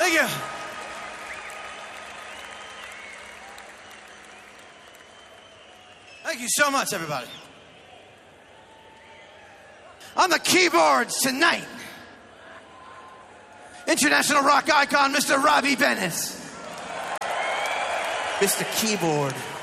Thank you. Thank you so much, everybody. On the keyboards tonight, international rock icon, Mr. Robbie Bennett. Mr. Keyboard.